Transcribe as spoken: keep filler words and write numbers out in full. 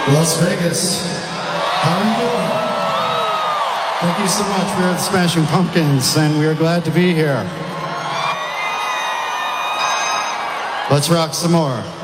Las Vegas. How are you doing? Thank you so much. We are the Smashing Pumpkins, and we are glad to be here. Let's rock some more.